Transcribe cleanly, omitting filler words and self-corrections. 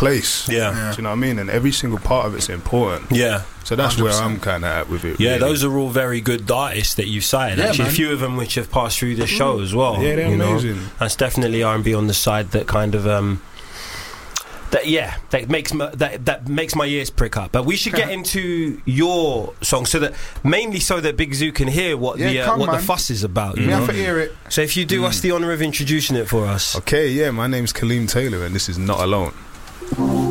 place. Yeah. Do you know what I mean? And every single part of it's important. Yeah. So that's 100%. where I'm kind of at with it. Yeah, really. those are all very good artists that you've cited. Yeah, Actually, man. a few of them which have passed through the show as well. Yeah, they're you know? amazing. That's definitely R&B on the side that kind of that makes my ears prick up. But we should get into your song so that Big Zoo can hear what the fuss is about. You We know? have to hear it. So if you do us the honour of introducing it for us. Okay, yeah, my name's Kaleem Taylor and this is Not Alone.